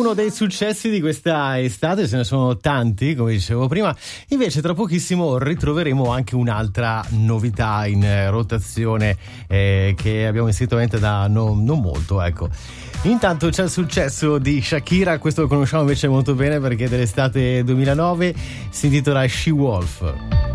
uno dei successi di questa estate, ce ne sono tanti, come dicevo prima. Invece tra pochissimo ritroveremo anche un'altra novità in rotazione che abbiamo inserito da non molto, ecco. Intanto c'è il successo di Shakira, questo lo conosciamo invece molto bene perché è dell'estate 2009, si intitola She Wolf.